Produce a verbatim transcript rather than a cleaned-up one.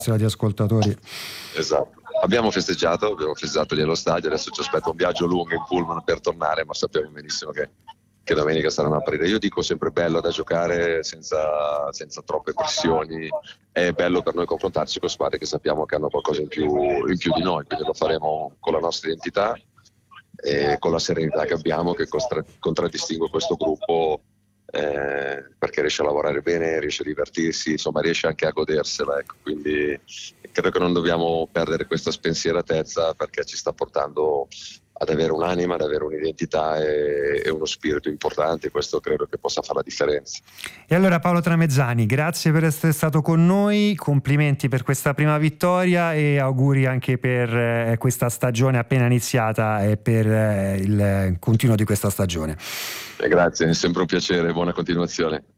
di ascoltatori. Esatto. Abbiamo festeggiato, abbiamo festeggiato lì allo stadio, adesso ci aspetta un viaggio lungo in pullman per tornare, ma sappiamo benissimo che, che domenica saranno a partire. Io dico sempre bello da giocare senza, senza troppe pressioni, è bello per noi confrontarci con squadre che sappiamo che hanno qualcosa in più, in più di noi, quindi lo faremo con la nostra identità e con la serenità che abbiamo, che contra- contraddistingue questo gruppo, eh, perché riesce a lavorare bene, riesce a divertirsi, insomma riesce anche a godersela, ecco. Quindi credo che non dobbiamo perdere questa spensieratezza, perché ci sta portando ad avere un'anima, ad avere un'identità e, e uno spirito importante. Questo credo che possa fare la differenza. E allora Paolo Tramezzani, grazie per essere stato con noi, complimenti per questa prima vittoria e auguri anche per eh, questa stagione appena iniziata e per eh, il continuo di questa stagione. E grazie, è sempre un piacere, buona continuazione.